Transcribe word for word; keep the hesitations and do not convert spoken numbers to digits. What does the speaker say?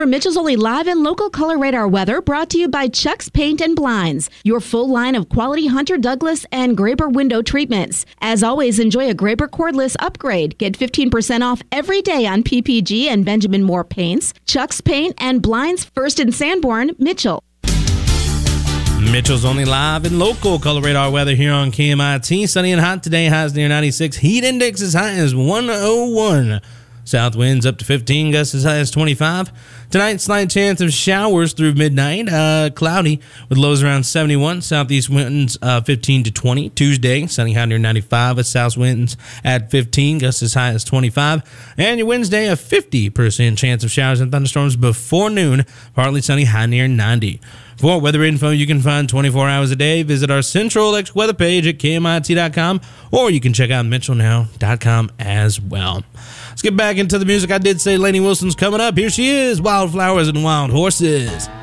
Mitchell's Only Live and Local Color Radar weather brought to you by Chuck's Paint and Blinds, your full line of quality Hunter Douglas and Graber window treatments. As always, enjoy a Graber cordless upgrade. Get fifteen percent off every day on P P G and Benjamin Moore paints. Chuck's Paint and Blinds, first in Sanborn, Mitchell. Mitchell's Only Live and Local Color Radar weather here on K M I T. Sunny and hot today, highs near ninety-six. Heat index as high as one oh one. South winds up to fifteen, gusts as high as twenty-five. Tonight, slight chance of showers through midnight. Uh, cloudy with lows around seventy-one. Southeast winds uh, fifteen to twenty. Tuesday, sunny high near ninety-five with south winds at fifteen, gusts as high as twenty-five. And your Wednesday, a fifty percent chance of showers and thunderstorms before noon. Partly sunny, high near ninety. For weather info you can find twenty-four hours a day, visit our Central Electric weather page at K M I T dot com, or you can check out Mitchell Now dot com as well. Let's get back into the music. I did say Lainey Wilson's coming up. Here she is, Wildflowers and Wild Horses.